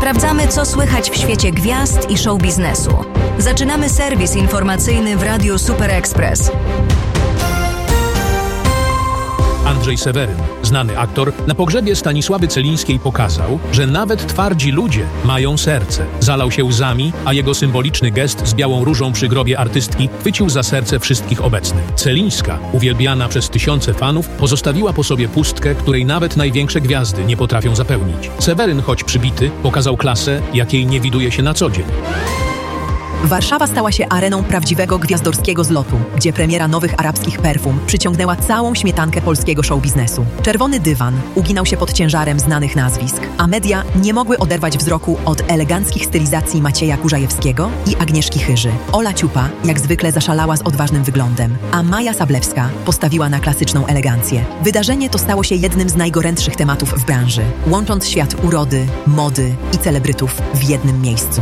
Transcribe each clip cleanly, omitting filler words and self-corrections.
Sprawdzamy, co słychać w świecie gwiazd i show biznesu. Zaczynamy serwis informacyjny w Radiu Super Express. Andrzej Seweryn, znany aktor, na pogrzebie Stanisławy Celińskiej pokazał, że nawet twardzi ludzie mają serce. Zalał się łzami, a jego symboliczny gest z białą różą przy grobie artystki chwycił za serce wszystkich obecnych. Celińska, uwielbiana przez tysiące fanów, pozostawiła po sobie pustkę, której nawet największe gwiazdy nie potrafią zapełnić. Seweryn, choć przybity, pokazał klasę, jakiej nie widuje się na co dzień. Warszawa stała się areną prawdziwego gwiazdorskiego zlotu, gdzie premiera nowych arabskich perfum przyciągnęła całą śmietankę polskiego showbiznesu. Czerwony dywan uginał się pod ciężarem znanych nazwisk, a media nie mogły oderwać wzroku od eleganckich stylizacji Macieja Kurzajewskiego i Agnieszki Chyży. Ola Ciupa jak zwykle zaszalała z odważnym wyglądem, a Maja Sablewska postawiła na klasyczną elegancję. Wydarzenie to stało się jednym z najgorętszych tematów w branży, łącząc świat urody, mody i celebrytów w jednym miejscu.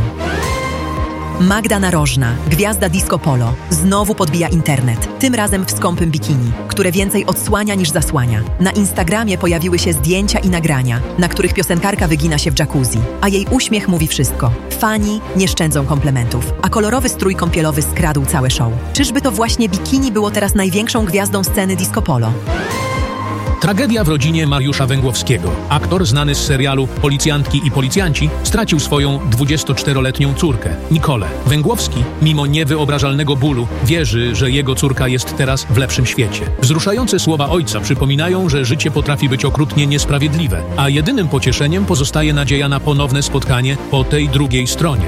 Magda Narożna, gwiazda disco polo, znowu podbija internet, tym razem w skąpym bikini, które więcej odsłania niż zasłania. Na Instagramie pojawiły się zdjęcia i nagrania, na których piosenkarka wygina się w jacuzzi, a jej uśmiech mówi wszystko. Fani nie szczędzą komplementów, a kolorowy strój kąpielowy skradł całe show. Czyżby to właśnie bikini było teraz największą gwiazdą sceny disco polo? Tragedia w rodzinie Mariusza Węgłowskiego. Aktor znany z serialu Policjantki i Policjanci stracił swoją 24-letnią córkę, Nikolę. Węgłowski, mimo niewyobrażalnego bólu, wierzy, że jego córka jest teraz w lepszym świecie. Wzruszające słowa ojca przypominają, że życie potrafi być okrutnie niesprawiedliwe, a jedynym pocieszeniem pozostaje nadzieja na ponowne spotkanie po tej drugiej stronie.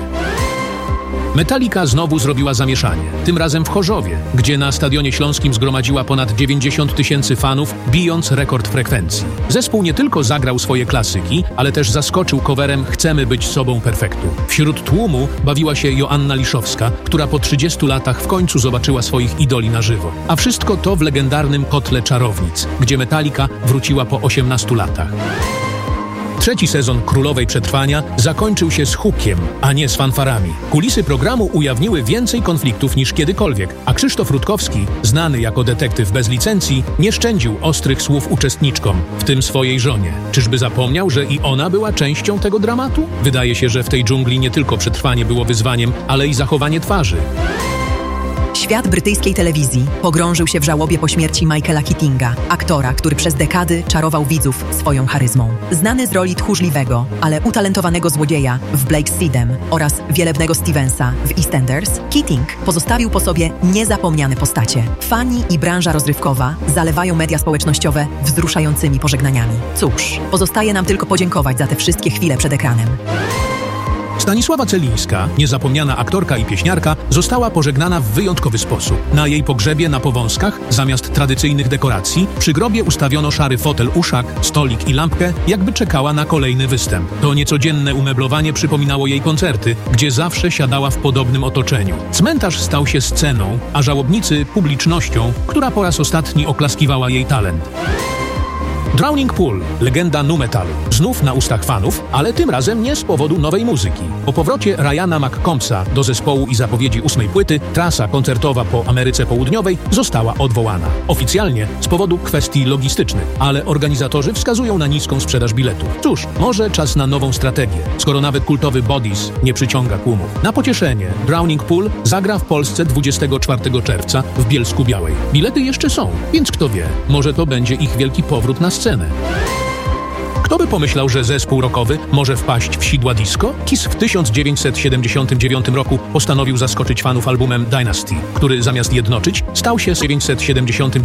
Metallica znowu zrobiła zamieszanie, tym razem w Chorzowie, gdzie na Stadionie Śląskim zgromadziła ponad 90 000 fanów, bijąc rekord frekwencji. Zespół nie tylko zagrał swoje klasyki, ale też zaskoczył coverem Chcemy być sobą perfektu. Wśród tłumu bawiła się Joanna Liszowska, która po 30 latach w końcu zobaczyła swoich idoli na żywo. A wszystko to w legendarnym Kotle Czarownic, gdzie Metallica wróciła po 18 latach. Trzeci sezon Królowej Przetrwania zakończył się z hukiem, a nie z fanfarami. Kulisy programu ujawniły więcej konfliktów niż kiedykolwiek, a Krzysztof Rutkowski, znany jako detektyw bez licencji, nie szczędził ostrych słów uczestniczkom, w tym swojej żonie. Czyżby zapomniał, że i ona była częścią tego dramatu? Wydaje się, że w tej dżungli nie tylko przetrwanie było wyzwaniem, ale i zachowanie twarzy. Świat brytyjskiej telewizji pogrążył się w żałobie po śmierci Michaela Keatinga, aktora, który przez dekady czarował widzów swoją charyzmą. Znany z roli tchórzliwego, ale utalentowanego złodzieja w Blake Seedem oraz wielebnego Stevensa w EastEnders, Keating pozostawił po sobie niezapomniane postacie. Fani i branża rozrywkowa zalewają media społecznościowe wzruszającymi pożegnaniami. Cóż, pozostaje nam tylko podziękować za te wszystkie chwile przed ekranem. Stanisława Celińska, niezapomniana aktorka i pieśniarka, została pożegnana w wyjątkowy sposób. Na jej pogrzebie na Powązkach, zamiast tradycyjnych dekoracji, przy grobie ustawiono szary fotel, uszak, stolik i lampkę, jakby czekała na kolejny występ. To niecodzienne umeblowanie przypominało jej koncerty, gdzie zawsze siadała w podobnym otoczeniu. Cmentarz stał się sceną, a żałobnicy publicznością, która po raz ostatni oklaskiwała jej talent. Drowning Pool, legenda nu metalu. Znów na ustach fanów, ale tym razem nie z powodu nowej muzyki. Po powrocie Ryana McCombsa do zespołu i zapowiedzi 8. płyty, trasa koncertowa po Ameryce Południowej została odwołana. Oficjalnie z powodu kwestii logistycznych, ale organizatorzy wskazują na niską sprzedaż biletów. Cóż, może czas na nową strategię, skoro nawet kultowy Bodies nie przyciąga tłumów. Na pocieszenie, Drowning Pool zagra w Polsce 24 czerwca w Bielsku-Białej. Bilety jeszcze są, więc kto wie, może to będzie ich wielki powrót na scenę. Kto by pomyślał, że zespół rockowy może wpaść w sidła disco? Kiss w 1979 roku postanowił zaskoczyć fanów albumem Dynasty, który zamiast jednoczyć, stał się w 1979